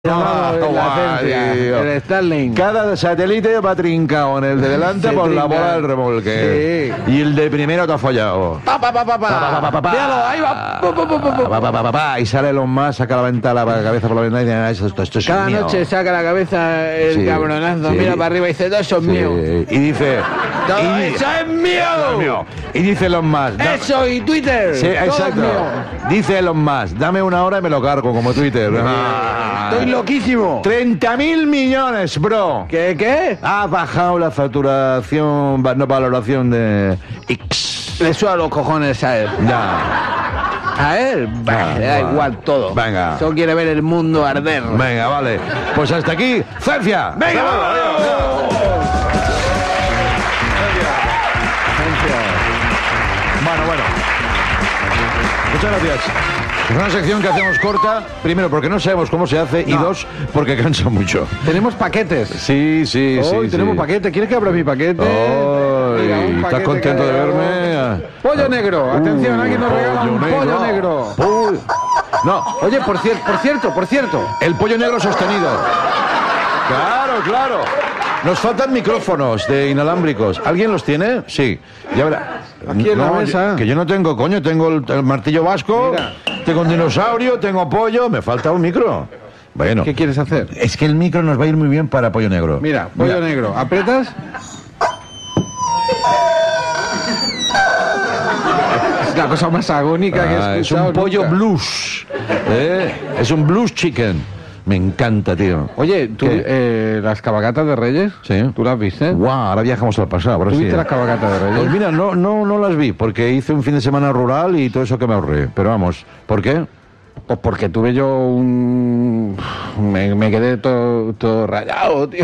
El Starlink. Cada satélite va trincado en el de delante Se por la trinca. bola del remolque. Sí. Y el de primero te ha follado. Míralo, ahí va. Y sale Elon Musk, saca la ventana, la cabeza por la ventana y dice, esto es Cada mío. noche saca la cabeza el Sí, cabronazo, sí. mira para arriba y dice, todo eso es Sí. mío. Y dice... Todo y- eso es mío. Y dice Elon Musk... Eso y Twitter. Sí, todo es exacto. mío. Dice Elon Musk, dame una hora y me lo cargo, como Twitter. Estoy loquísimo. 30.000 millones, bro. ¿Qué? Ha bajado la facturación, no, valoración de X. Le suda los cojones a él. Ya. A él, bah, le da igual todo. Venga. Solo quiere ver el mundo arder. Venga, vale. Pues hasta aquí, Cencia. ¡Venga, Hasta luego. vamos! Bueno. Muchas gracias. Es una sección que hacemos corta, primero porque no sabemos cómo se hace y No. dos porque cansa mucho. Tenemos paquetes. Sí. Hoy tenemos paquete. ¿Quieres que abra mi paquete? Ay, Mira, un ¿estás paquete contento que de hay. verme? Pollo negro. Atención, alguien nos regala un pollo negro. No, Oye, por cierto. el pollo negro sostenido. Claro. Nos faltan micrófonos de inalámbricos. ¿Alguien los tiene? Sí. Ya verá. Aquí en la mesa. Que yo no tengo, coño. Tengo el martillo vasco, Mira. tengo un dinosaurio, tengo pollo. Me falta un micro. Bueno. ¿Qué quieres hacer? Es que el micro nos va a ir muy bien para pollo negro. Mira, pollo negro. ¿Apretas? Es la cosa más agónica que he Es escuchado un pollo nunca. blues. Es un blues chicken. Me encanta, tío. Oye, ¿tú las cabalgatas de Reyes? Sí. ¿Tú las viste? Guau, ahora viajamos al pasado. Ahora ¿Tú sí. viste las cabalgatas de Reyes? Pues mira, no las vi, porque hice un fin de semana rural y todo eso que me ahorré. Pero vamos, ¿por qué? Pues porque tuve yo un... Me quedé todo rayado, tío.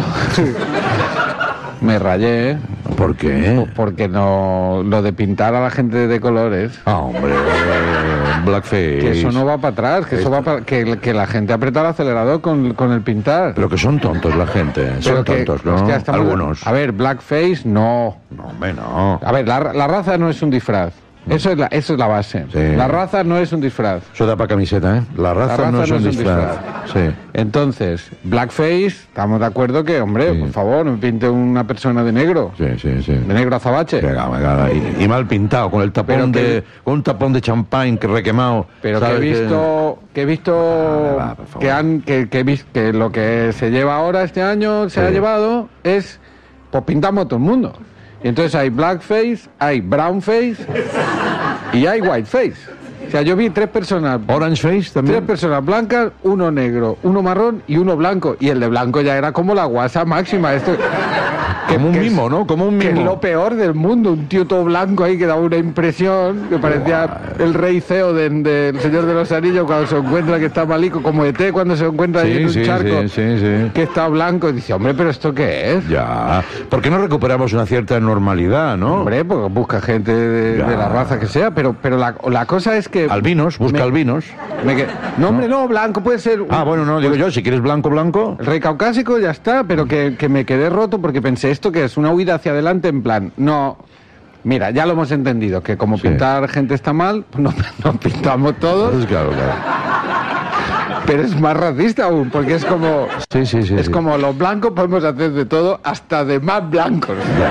Me rayé. ¿Por qué? Porque no... Lo de pintar a la gente de colores... Ah, hombre, blackface. Que eso no va para atrás, que eso va para... Que la gente aprieta el acelerador con el pintar. Pero que son tontos la gente, son Pero que- tontos, ¿no? es que hasta Algunos. A ver, blackface, no. No, hombre, no. A ver, la raza no es un disfraz. Eso es la base. Sí. La raza no es un disfraz. Eso da para camiseta, ¿eh? La raza no es un disfraz. Sí. Entonces, blackface, estamos de acuerdo que, hombre, Sí. por favor, no me pinte una persona de negro. Sí. De negro azabache. Venga. Y mal pintado, con el tapón Pero con un tapón de champán que requemado. Pero que ¿sabes? he visto Va, por favor. que lo que se lleva ahora este año se Sí. ha llevado es, pues pintamos a todo el mundo. Y entonces hay blackface, hay brownface y hay whiteface. O sea, yo vi tres personas Orange face Tres también. personas blancas, uno negro, uno marrón y uno blanco. Y el de blanco ya era como la guasa máxima. Esto, Como un que mimo, es- ¿no? Como un Que es mimo. lo peor del mundo. Un tío todo blanco ahí que daba una impresión que parecía el rey Ceo del Señor de los Anillos cuando se encuentra que está malico, como ET cuando se encuentra ahí en un charco Sí. que está blanco. Y dice, hombre, ¿pero esto qué es? Ya. ¿Por qué no recuperamos una cierta normalidad, no? Hombre, porque busca gente de Ya. la raza que sea. Pero la cosa es que... Albinos, busca albinos. No, hombre, no, blanco puede ser... Ah, bueno, no, digo yo, si quieres blanco. El rey caucásico ya está, pero que me quedé roto porque pensé, ¿esto que es? Una huida hacia adelante en plan, no... Mira, ya lo hemos entendido, que como Sí. pintar gente está mal, pues nos pintamos todos, Pues claro. pero es más racista aún, porque es como... Sí. Es como los blancos podemos hacer de todo, hasta de más blancos.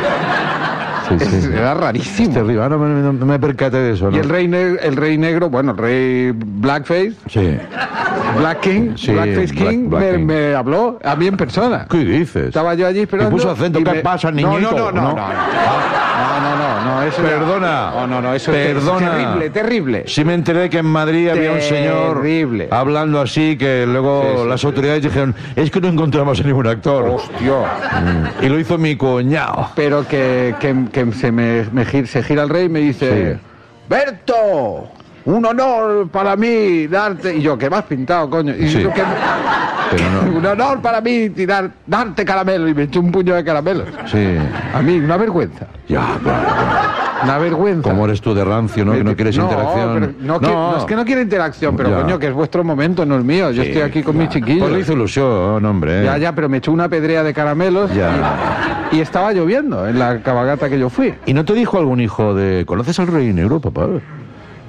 Era rarísimo. Es terrible, ahora no me percaté de eso, ¿no? Y el rey negro, bueno, el rey Blackface, Sí. Black King, Sí, Blackface King, Black King. me habló a mí en persona. ¿Qué dices? Estaba yo allí esperando. Te puso acento, y ¿qué pasa, niñito? No, eso Perdona. No, eso Perdona. es terrible. Sí me enteré que en Madrid había un señor Terrible. hablando así que luego Sí. las autoridades dijeron, es que no encontramos a ningún actor. Hostia. Y lo hizo mi cuñado. Pero que se gira el rey y me dice, Sí. Berto, un honor para mí darte... Y yo, ¿qué me has pintado, coño? Y Sí. yo, ¿qué? Pero no. Un honor para mí darte caramelo. Y me echó un puño de caramelos. Sí. A mí, una vergüenza. Ya, claro. Una vergüenza. ¿Cómo eres tú de rancio, no? Que no quieres interacción. pero no es que no quiere interacción, pero Ya. coño, que es vuestro momento, no el mío. Yo Sí, estoy aquí con mis Pues chiquillos. le hizo ilusión, hombre. Ya, pero me echó una pedrea de caramelos Ya. y estaba lloviendo en la cabalgata que yo fui. ¿Y no te dijo algún hijo de... ¿Conoces al rey negro, papá? Ah, No, porque mis hijos ya... Ya están en una edad... Sí, ya. Sí. Hay uno que se afeita. La transición, ¿no?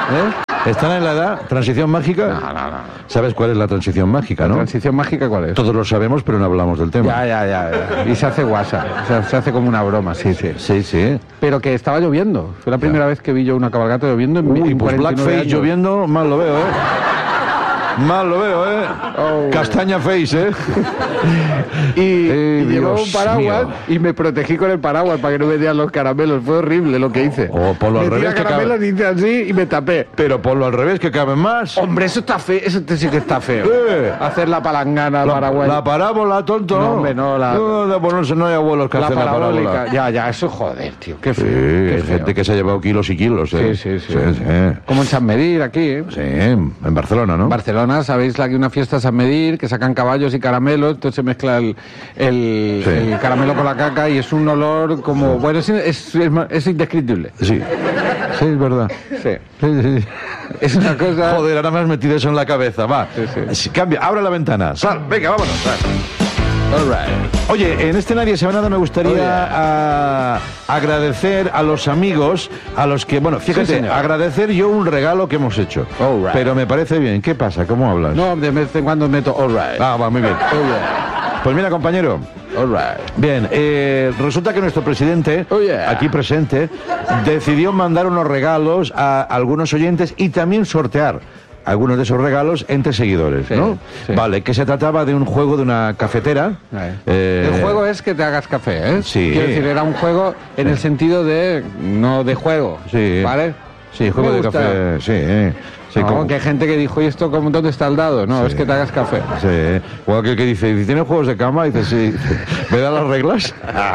¿Están en la edad? ¿Transición mágica? No. ¿Sabes cuál es la transición mágica, no? ¿Transición mágica cuál es? Todos lo sabemos, pero no hablamos del tema. Ya. Y se hace guasa. O sea, se hace como una broma, sí. Sí. Pero que estaba lloviendo. Fue la primera vez que vi yo una cabalgata lloviendo en Uy, en pues 49 Blackface años. lloviendo, mal lo veo, Mal lo veo, Oh. Castaña face, Y llevaba Dios un paraguas mío. y me protegí con el paraguas para que no me dieran los caramelos. Fue horrible lo que hice. O ponlo al Metí revés, la que caramelos y hice así y me tapé. Pero ponlo al revés, que caben más. Hombre, eso está feo. Eso sí que está feo. Hacer la palangana al La paraguas. parábola, tonto. No, hombre, no, no hay abuelos que La hacen la parabólica. parábola. Ya, eso joder, tío. Qué Sí, feo. qué hay feo. gente que se ha llevado kilos y kilos, Sí. Como en San Medir, aquí, ¿eh? Sí, en Barcelona, ¿no? En Barcelona, sabéis que una fiesta de San Medir, que sacan caballos y caramelos, entonces se mezcla el caramelo con la caca y es un olor como... Bueno, es indescriptible. Sí, es verdad. Sí. Es una cosa... Joder, ahora me has metido eso en la cabeza, va. Sí. Cambia, abre la ventana, sal, venga, vámonos, sal. All right. Oye, en este Nadie se va nada me gustaría agradecer a los amigos, a los que, bueno, fíjate, señor. agradecer yo un regalo que hemos hecho. All right. Pero me parece bien. ¿Qué pasa? ¿Cómo hablas? No, de vez en cuando meto all right. Ah, va, muy bien. Oh, yeah. Pues mira, compañero. All right. Bien, resulta que nuestro presidente, Oh, yeah. aquí presente, decidió mandar unos regalos a algunos oyentes y también sortear algunos de esos regalos entre seguidores, ¿no? Sí. Vale, que se trataba de un juego de una cafetera. El juego es que te hagas café, ¿eh? Sí. Quiero decir, era un juego en el sentido de... no de juego, Sí. ¿vale? Sí, juego Me de gusta. café, sí. Sí, No, como- que hay gente que dijo, ¿y esto cómo, dónde está el dado? No, es que te hagas café. Sí, o aquel que dice, ¿tienes juegos de cama? Y dice, sí. ¿Me da las reglas?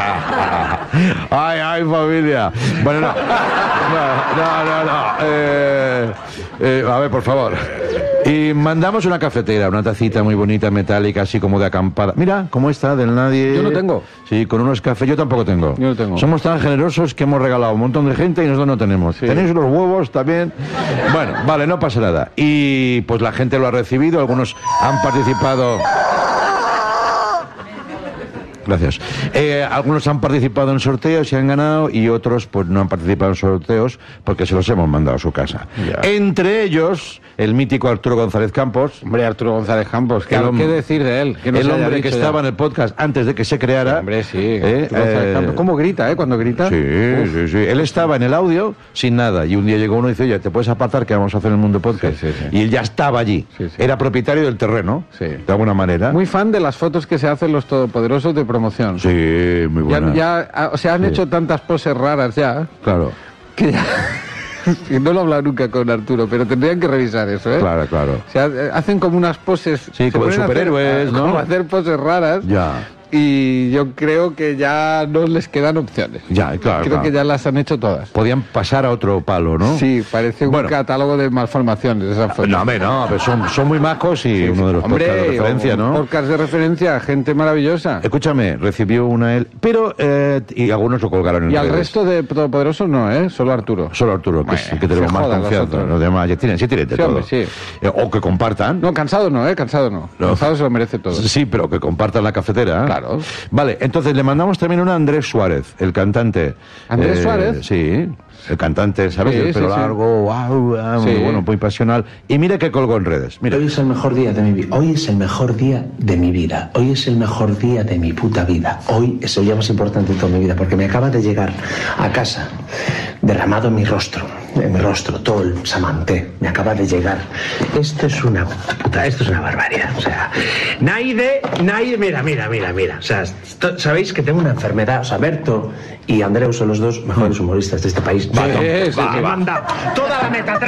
Ay, familia. Bueno, no. A ver, por favor. Y mandamos una cafetera, una tacita muy bonita, metálica, así como de acampada. Mira, ¿cómo está? Del nadie. Yo no tengo. Sí, con unos cafés. Yo tampoco tengo. Yo no tengo. Somos tan generosos que hemos regalado a un montón de gente y nosotros no tenemos. Sí. ¿Tenéis los huevos también? Bueno, vale, no pasa nada. Y pues la gente lo ha recibido, algunos han participado... Gracias. Algunos han participado en sorteos y han ganado y otros pues no han participado en sorteos porque se los hemos mandado a su casa. Ya. Entre ellos, el mítico Arturo González Campos, Hombre, Arturo González Campos, ¿qué El qué decir de él? Que no el se haya hombre que dicho estaba ya. en el podcast antes de que se creara. Hombre, sí. Arturo González Campos. ¿Cómo grita, cuando grita? Sí. Él estaba en el audio sin nada y un día llegó uno y dice, oye, ¿te puedes apartar que vamos a hacer el Mundo Podcast? Sí. Y él ya estaba allí. Sí. Era propietario del terreno, Sí. de alguna manera. Muy fan de las fotos que se hacen los todopoderosos de promoción. Sí, muy buena. O sea, han hecho tantas poses raras ya, Claro, que ya... que no lo he hablado nunca con Arturo, pero tendrían que revisar eso, ¿eh? claro. O sea, hacen como unas poses... Sí, se como de ponen a hacer- superhéroes, ¿no? Como hacer poses raras. Ya. Y yo creo que ya no les quedan opciones. Ya, claro. Creo que ya las han hecho todas. Podían pasar a otro palo, ¿no? Sí, parece un Bueno. catálogo de malformaciones esas fotos. No, hombre, no, pero son muy majos y uno de los Hombre, podcasts de referencia, ¿no? Podcast de referencia, gente maravillosa. Escúchame, recibió una él, pero y algunos lo colgaron en Y al redes. resto de todopoderosos no, ¿eh? Solo Arturo. Solo Arturo, que, es el que se tenemos más jodan los confianza. otros. Los demás ya tienen de Sí, todo. hombre, sí. O que compartan. No, cansado no, ¿eh? Cansado no. No. Cansado se lo merece todo. Sí, pero que compartan la cafetera. Claro. Vale, entonces le mandamos también una a Andrés Suárez, el cantante. ¿Andrés Suárez? Sí, el cantante, ¿sabes? Sí, El pelo sí, sí. largo, muy Sí. bueno, muy pasional. Y mira que colgó en redes. Mira. Hoy es el mejor día de mi vida. Hoy es el mejor día de mi vida. Hoy es el mejor día de mi puta vida. Hoy es el día más importante de toda mi vida porque me acaba de llegar a casa derramado en mi rostro, todo el samanté. Me acaba de llegar. Esto es una barbaridad. O sea, Naide, mira. O sea, sabéis que tengo una enfermedad. O sea, Berto y Andreu son los dos mejores humoristas de este país. sí, sí. Me han dado toda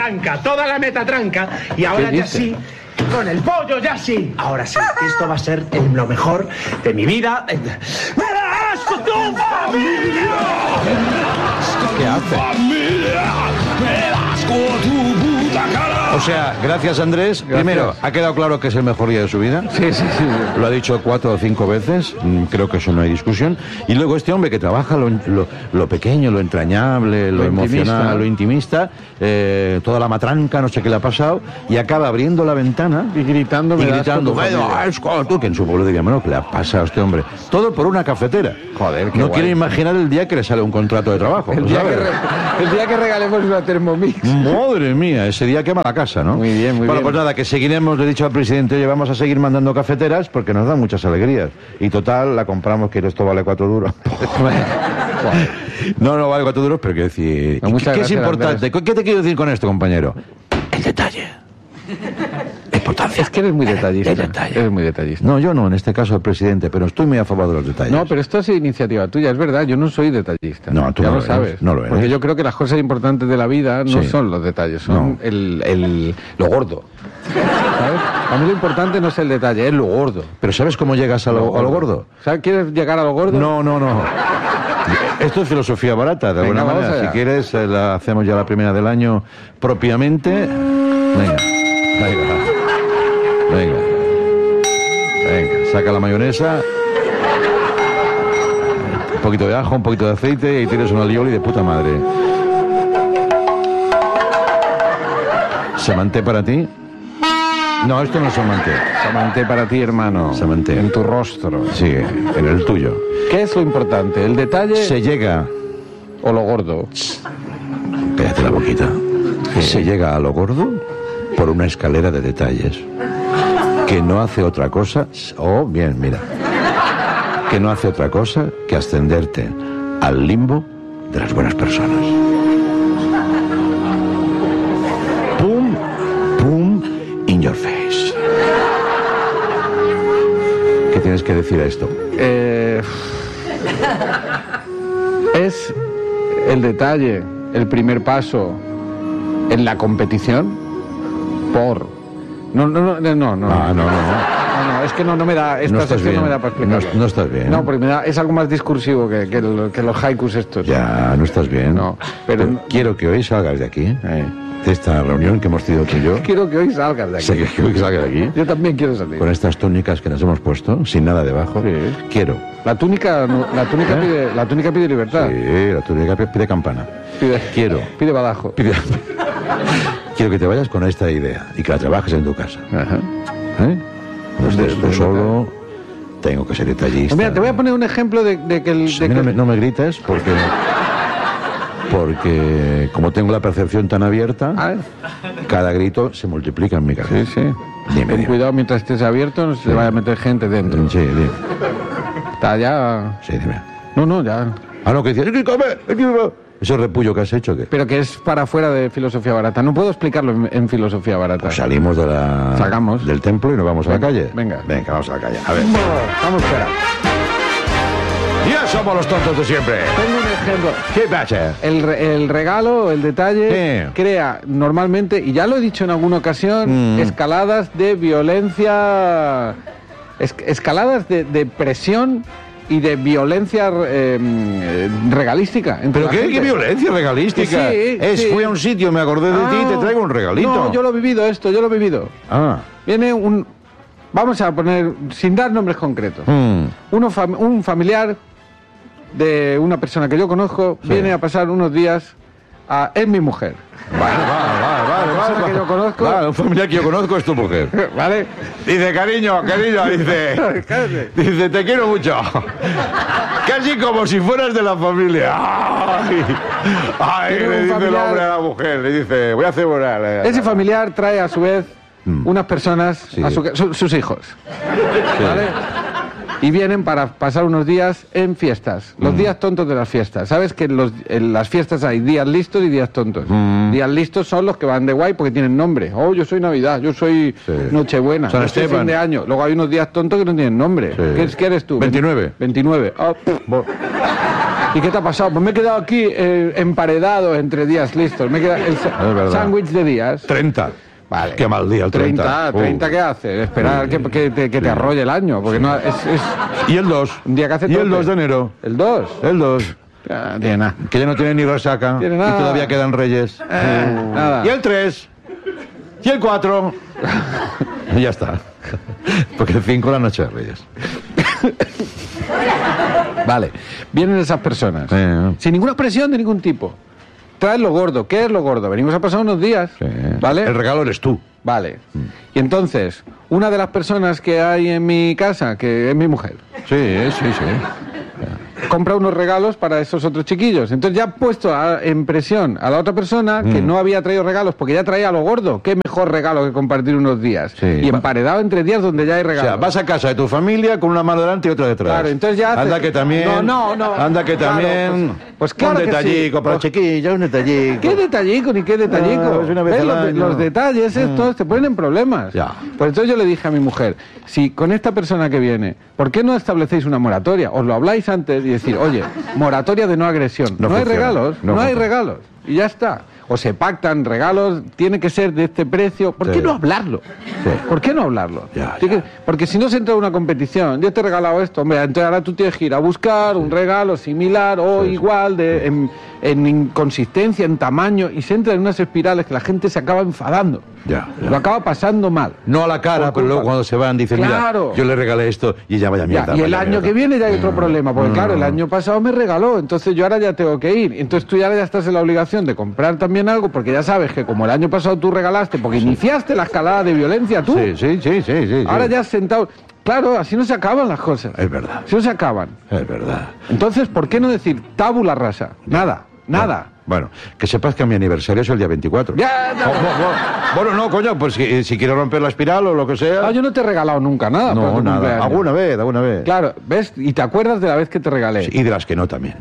la metatranca y ahora ¿Qué ya dice? sí. Con el pollo ya sí. Ahora sí, esto va a ser lo mejor de mi vida. ¡Me da asco tu familia! ¿Qué hace? ¡Me da asco tu puta cara! O sea, gracias Andrés. Gracias. Primero, ha quedado claro que es el mejor día de su vida. Sí. Lo ha dicho 4 o 5 veces, creo que eso no hay discusión. Y luego este hombre que trabaja lo pequeño, lo entrañable, lo emocional, lo intimista, toda la matranca, no sé qué le ha pasado, y acaba abriendo la ventana Y gritando, tú, que en su pueblo diría, bueno, ¿qué le pasa a este hombre? Todo por una cafetera. Joder, qué no guay. quiere imaginar el día que le sale un contrato de trabajo. El día que regalemos una Thermomix. Madre mía, ese día quema la casa, ¿no? Muy bien, muy bueno, bien. pues nada, que seguiremos, le he dicho al presidente, oye, vamos a seguir mandando cafeteras porque nos dan muchas alegrías. Y total, la compramos, que esto vale 4 duros. No vale 4 duros, pero quiero decir... No, muchas ¿Qué es gracias, importante? Andrés. ¿Qué te quiero decir con esto, compañero? El detalle. La importancia. Es que eres muy detallista. El detalle. Eres muy detallista. No, yo no, en este caso el presidente, pero estoy muy a favor de los detalles. No, pero esto es iniciativa tuya, es verdad, yo no soy detallista. No, tú ya no lo lo sabes. eres, no lo eres. Porque yo creo que las cosas importantes de la vida no Sí. son los detalles, son lo gordo. ¿Sabes? A mí lo importante no es el detalle, es lo gordo. ¿Pero sabes cómo llegas a lo gordo? ¿Sabes? ¿Quieres llegar a lo gordo? No. Esto es filosofía barata, de Venga, alguna vamos manera. allá. Si quieres, la hacemos ya la primera del año propiamente. Venga, saca la mayonesa. Un poquito de ajo, un poquito de aceite y tienes un alioli de puta madre. ¿Samanté para ti? No, esto no es samanté. Samanté para ti, hermano. Samanté. En tu rostro. Sí, en el tuyo. ¿Qué es lo importante? ¿El detalle Se llega... o lo gordo? Cállate la boquita. Se llega a lo gordo por una escalera de detalles que no hace otra cosa, bien, mira, que no hace otra cosa que ascenderte al limbo de las buenas personas. Pum, pum, in your face. ¿Qué tienes que decir a esto? ¿Es el detalle el primer paso en la competición? No, es que no me da, esta estás sección no bien. me da para explicarlo. No estás bien. No, porque es algo más discursivo que los haikus estos. Ya, no estás bien. No, pero quiero que hoy salgas de aquí, de esta reunión que hemos tenido tú y yo. quiero que hoy salgas de aquí. Sé que hoy salgas de aquí. Yo también quiero salir. Con estas túnicas que nos hemos puesto, sin nada debajo. Sí. Quiero. La túnica pide libertad. Sí, la túnica pide campana. Pide badajo. Quiero que te vayas con esta idea y que la trabajes en tu casa. Ajá. No estés tú solo, tengo que ser detallista. Mira, te voy a poner un ejemplo de que el... de Mira, que- no me grites porque como tengo la percepción tan abierta, Ah, cada grito se multiplica en mi cabeza. sí. Dime. Ten cuidado mientras estés abierto, no se te vaya a meter gente dentro. Sí, dime. Está ya... Sí, dime. No, ya... Ah, no, que dices, ¿eso es repullo que has hecho o qué? Pero que es para afuera de filosofía barata. No puedo explicarlo en filosofía barata. Pues salimos Sacamos. del templo y nos vamos a la calle. Venga. Vamos a la calle. A ver. Vamos fuera. Ya somos los tontos de siempre. Tengo un ejemplo. ¿Qué pasa? El regalo, el detalle, Sí. crea normalmente, y ya lo he dicho en alguna ocasión, escaladas de violencia, escaladas de presión y de violencia regalística. entre ¿Pero la qué gente. violencia regalística? Que sí, sí. Fui a un sitio, me acordé de ti y te traigo un regalito. No, yo lo he vivido esto, yo lo he vivido. Ah. Viene vamos a poner, sin dar nombres concretos, Mm. un familiar de una persona que yo conozco, Sí. viene a pasar unos días es mi mujer. Vale. La persona que yo conozco. Vale, un familiar que yo conozco es tu mujer. ¿Vale? Dice, cariño, dice. Cállate. Dice, te quiero mucho. Casi como si fueras de la familia. Ay, Tiene le un dice el familiar- hombre a la mujer, le dice, voy a celebrar. Ese familiar trae a su vez unas personas, Sí. sus hijos. ¿Vale? Y vienen para pasar unos días en fiestas, los días tontos de las fiestas. ¿Sabes que en las fiestas hay días listos y días tontos? Días listos son los que van de guay porque tienen nombre. Oh, yo soy Navidad, yo soy Sí. Nochebuena, San yo soy Esteban. fin de año. Luego hay unos días tontos que no tienen nombre. Sí. ¿Qué eres tú? 29. 29. Ah, ¿Y qué te ha pasado? Pues me he quedado aquí emparedado entre días listos. Me he quedado el verdad. sándwich de días. 30. Vale. Qué mal día el 30. 30, ¿qué hace? Esperar que te arrolle el año, porque no es Y el 2. un día que hace Y el tope. 2 de enero. ¿El 2? El 2. Ah, tiene nada. Que ya no tiene ni resaca. Tiene Y nada. todavía quedan reyes. Nada. Y el 3. Y el 4. Y ya está. Porque el 5 la noche de Reyes. Vale, vienen esas personas. Sí. Sin ninguna presión de ningún tipo. Traes lo gordo. ¿Qué es lo gordo? Venimos a pasar unos días. Sí. ¿Vale? El regalo eres tú. Vale. Y entonces, una de las personas que hay en mi casa, que es mi mujer, Sí. compra unos regalos para esos otros chiquillos. Entonces ya ha puesto en presión a la otra persona que no había traído regalos porque ya traía lo gordo. Qué mejor regalo que compartir unos días. Sí. Y emparedado entre días donde ya hay O regalos. sea, vas a casa de tu familia con una mano delante y otra detrás. Claro, entonces ya Anda que también. No. Anda que Claro, también. pues claro un que detallico sí. para Pues- chiquilla, un detallico. ¿Qué detallico ni qué detallico? Es una vez ¿Ves? al Los, año. los detalles estos te ponen en problemas. Ya. Pues entonces yo le dije a mi mujer, si con esta persona que viene, ¿por qué no establecéis una moratoria? Os lo habláis antes y decir, oye, moratoria de no agresión. No No hay funciona. regalos, No no hay funciona. regalos. Y ya está. O se pactan regalos, tiene que ser de este precio. ¿Por Sí. qué no hablarlo? Sí. ¿Por qué no hablarlo? Ya, Tiene que- porque si no se entra en una competición, yo te he regalado esto, hombre, entonces ahora tú tienes que ir a buscar un regalo similar o igual, en inconsistencia, en tamaño, y se entra en unas espirales que la gente se acaba enfadando. Ya. Lo acaba pasando mal. No a la cara, Por pero luego culpa. cuando se van dicen, Claro. mira, yo le regalé esto y ella vaya Ya, mierda. y el vaya año mierda. que viene ya hay otro problema, porque claro, el año pasado me regaló, entonces yo ahora ya tengo que ir. Entonces tú ya estás en la obligación de comprar también algo, porque ya sabes que como el año pasado tú regalaste, porque iniciaste la escalada de violencia tú, Sí. ahora ya has sentado... Claro, así no se acaban las cosas. Es verdad. Así no se acaban. Es verdad. Entonces, ¿por qué no decir tabula rasa? Nada. Bueno, que sepas que mi aniversario es el día 24. Ya. Bueno, no, coño, pues si quiero romper la espiral o lo que sea. Ah, yo no te he regalado nunca nada. para No, tu nada. cumpleaños. Alguna vez. Claro, ¿ves? Y te acuerdas de la vez que te regalé. Sí, y de las que no también.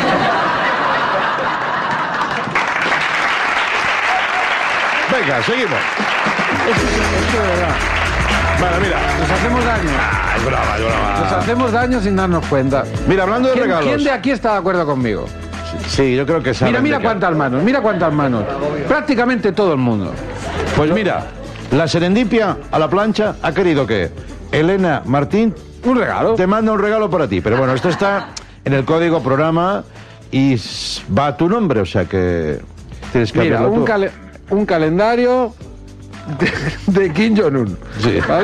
Venga, seguimos. Esto de verdad. Vale, mira. Nos hacemos daño. Es broma. Nos hacemos daño sin darnos cuenta. Mira, hablando de regalos. ¿Quién de aquí está de acuerdo conmigo? Sí, yo creo que saben Mira de qué- cuántas manos. Prácticamente todo el mundo. Pues mira, la serendipia a la plancha ha querido que Elena Martín Un regalo. te manda un regalo para ti. Pero bueno, esto está en el código programa y va a tu nombre, o sea que tienes que Mira, abrirlo tú. un calendario de Kim Jong-un. Sí. ¿Vale?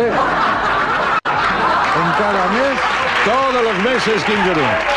En cada mes. Todos los meses Kim Jong-un.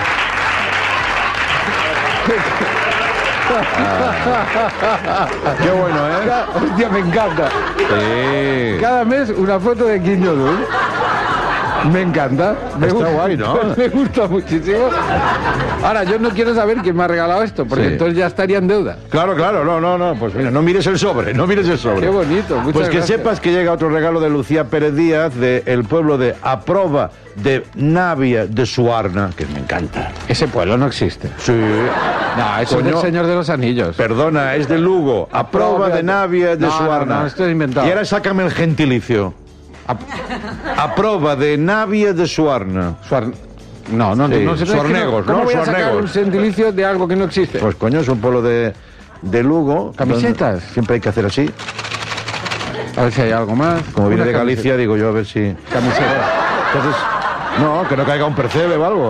Qué bueno, ¿eh? Hostia, me encanta. Sí. Cada mes una foto de Kim Jong-un. Me encanta. Me Está gusta, guay, ¿no? Me gusta muchísimo. Ahora, yo no quiero saber quién me ha regalado esto, porque Sí. entonces ya estaría en deuda. Claro, no, pues mira, no mires el sobre. Qué bonito, muchas Pues que gracias. sepas que llega otro regalo de Lucía Pérez Díaz del pueblo de Aproba de Navia de Suarna, que me encanta. Ese pueblo no existe. Sí. No, eso Coño. es del Señor de los Anillos. Perdona, es de Lugo. Aproba de Navia de No, Suarna. no, esto es inventado. Y ahora sácame el gentilicio. Aproba de Navia de Suarna. No, Sí, no sé. Suarnegos, ¿Cómo ¿no? voy a sacar Suarnegos. un gentilicio de algo que no existe? Pues coño, es un pueblo de Lugo. Camisetas. donde Siempre hay que hacer así. A ver si hay algo más. Como viene Una de Galicia, digo yo, a ver si... Camiseta. Entonces, no, que no caiga un percebe o algo.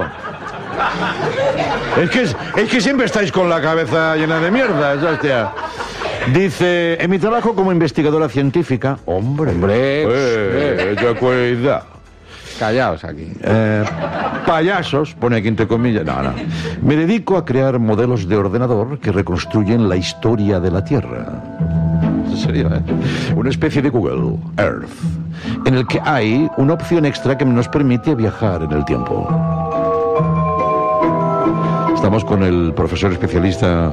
Es que siempre estáis con la cabeza llena de mierda, hostia. Dice, en mi trabajo como investigadora científica, hombre, ya cuida. Callaos aquí. Payasos, pone aquí entre comillas, no. Me dedico a crear modelos de ordenador que reconstruyen la historia de la Tierra. Eso sería, una especie de Google Earth, en el que hay una opción extra que nos permite viajar en el tiempo. Estamos con el profesor especialista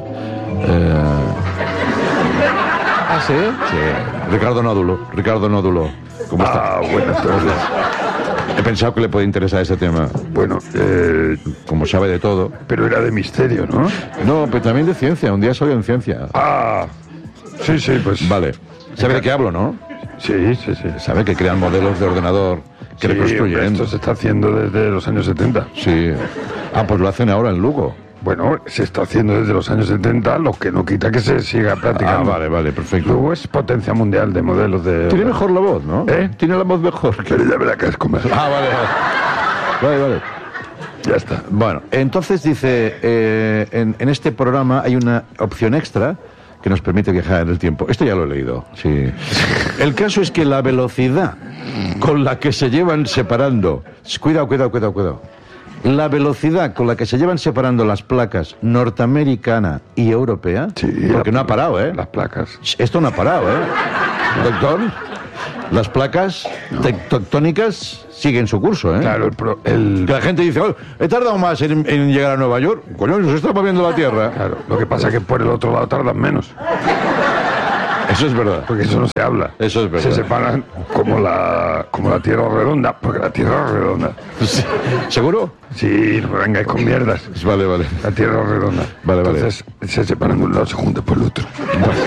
¿Ah, sí? sí, Ricardo Nódulo. ¿Cómo está? Buenas tardes. He pensado que le puede interesar ese tema. Bueno, Como sabe de todo. pero era de misterio, ¿no? No, pero también de ciencia. Un día soy en ciencia. Ah, sí, pues... Vale. ¿Sabe de qué hablo, no? Sí. ¿Sabe que crean modelos de ordenador que Sí, reconstruyen? esto se está haciendo desde los años 70. Sí. Ah, pues lo hacen ahora en Lugo. Bueno, se está haciendo desde los años 70, lo que no quita que se siga practicando. Vale, perfecto. Luego es potencia mundial de modelos de... Tiene mejor la voz, ¿no? ¿Eh? Tiene la voz mejor. Pero ya verá que es comer. Ah, vale. Ya está. Bueno, entonces dice, en este programa hay una opción extra que nos permite viajar en el tiempo. Esto ya lo he leído, sí. El caso es que la velocidad con la que se llevan separando... Cuidado. La velocidad con la que se llevan separando las placas norteamericana y europea... Sí, porque no ha parado, ¿eh? Las placas. Esto no ha parado, ¿eh? Doctor, las placas tectónicas siguen su curso, ¿eh? Claro, Que la gente dice, oh, he tardado más en llegar a Nueva York. Coño, se está moviendo la Tierra. Claro, lo que pasa es que por el otro lado tardan menos. Eso es verdad. Porque eso no se habla. Eso es verdad. Se separan como la Tierra redonda, porque la Tierra es redonda. ¿Seguro? Sí, no vengáis con mierdas. Vale. La Tierra es redonda. Vale. Entonces se separan de un lado, se juntan por el otro.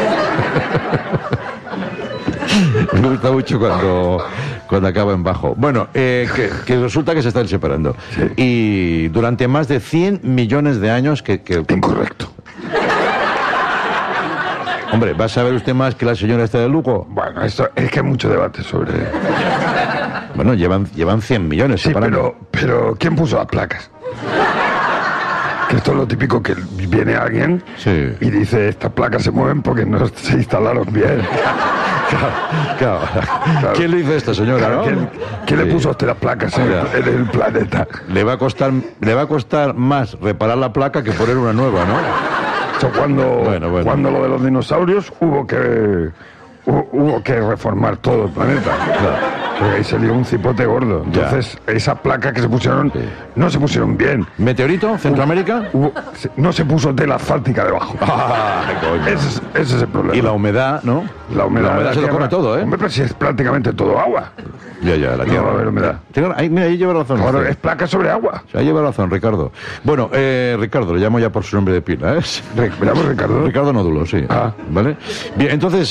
Me gusta mucho cuando acaba en bajo. Bueno, que resulta que se están separando. Sí. Y durante más de 100 millones de años que... Incorrecto. Hombre, ¿va a saber usted más que la señora esta de Lugo? Bueno, esto es que hay mucho debate sobre... Bueno, llevan 100 millones Sí, separando. pero ¿quién puso las placas? Que esto es lo típico, que viene alguien Sí. y dice, estas placas se mueven porque no se instalaron bien. Claro. ¿Quién le hizo esto, señora, no? ¿Quién le Sí. puso a usted las placas en el planeta? Le va a costar más reparar la placa que poner una nueva, ¿no? Eso cuando lo de los dinosaurios hubo que reformar todo el planeta. Porque ahí salió un cipote gordo. Entonces, esas placas que se pusieron, no se pusieron bien. ¿Meteorito? ¿Centroamérica? No se puso tela asfáltica debajo. Ese es el problema. Y la humedad, ¿no? La humedad se lo come todo, ¿eh? Hombre, pero si es prácticamente todo agua. Ya, la tierra. No va a haber humedad. Mira, ahí lleva razón. Ahora es placa sobre agua. Ahí lleva razón, Ricardo. Bueno, Ricardo, le llamo ya por su nombre de pila, ¿eh? ¿Me llamo Ricardo? Ricardo Nódulo, sí. Ah. ¿Vale? Bien, entonces,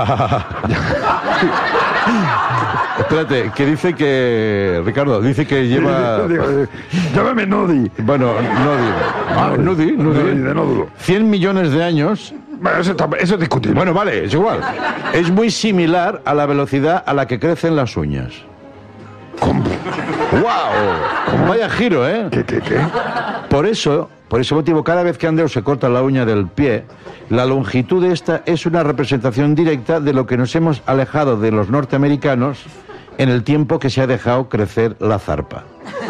Espérate, que dice que... Ricardo, dice que lleva... Llámame Nodi. Bueno, Nudi. De nódulo. 100 millones de años... Bueno, eso es discutible. Bueno, vale, es igual. Es muy similar a la velocidad a la que crecen las uñas. ¿Cómo? ¡Wow! Vaya giro, ¿eh? ¿Qué? Por ese motivo, cada vez que Andreu se corta la uña del pie, la longitud de esta es una representación directa de lo que nos hemos alejado de los norteamericanos en el tiempo que se ha dejado crecer la zarpa.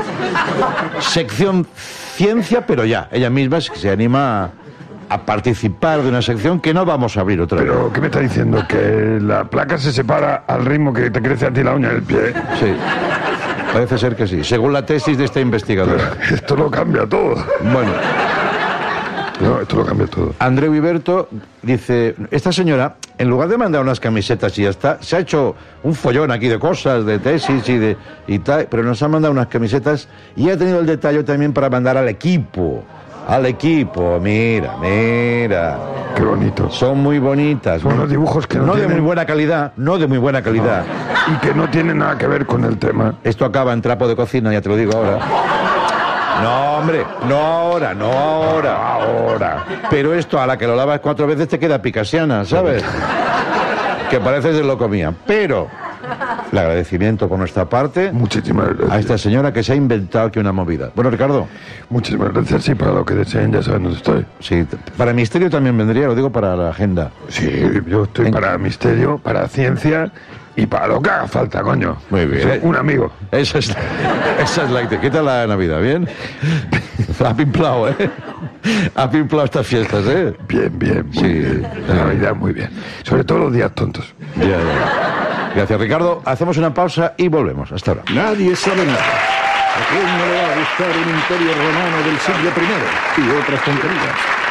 Sección ciencia, pero ya, ella misma se anima a participar de una sección que no vamos a abrir otra vez. ¿Pero qué me está diciendo? ¿Que la placa se separa al ritmo que te crece a ti la uña del pie? Sí, parece ser que sí, según la tesis de esta investigadora. Esto lo cambia todo. Bueno, No, esto lo cambia todo. Andreu Iberto dice, esta señora, en lugar de mandar unas camisetas y ya está, se ha hecho un follón aquí de cosas, de tesis y tal, pero nos ha mandado unas camisetas y ha tenido el detalle también para mandar al equipo. Mira. Qué bonito. Son muy bonitas. Son unos dibujos que no de tienen... muy buena calidad, Y que no tienen nada que ver con el tema. Esto acaba en trapo de cocina, ya te lo digo ahora. No, hombre, no ahora. Pero esto, a la que lo lavas 4 veces te queda picasiana, ¿sabes? Que parece de lo comía. Pero el agradecimiento por nuestra parte Muchísimas gracias. a esta señora que se ha inventado aquí una movida. Bueno, Ricardo. Muchísimas gracias. Sí, para lo que deseen, ya saben dónde estoy. Sí, para misterio también vendría, lo digo para la agenda. Sí, yo estoy para misterio, para ciencia y para lo que haga falta, coño. Muy bien. Soy un amigo. Esa es la actitud. ¿Qué tal la Navidad? ¿Bien? Ha pimplado, ¿eh? Ha pimplado estas fiestas, ¿eh? Bien, muy bien. La Navidad muy bien. Sobre todo los días tontos. Ya. Gracias, Ricardo. Hacemos una pausa y volvemos. Hasta ahora. Nadie sabe nada. ¿A quién no le va a gustar un imperio romano del siglo I y otras tonterías?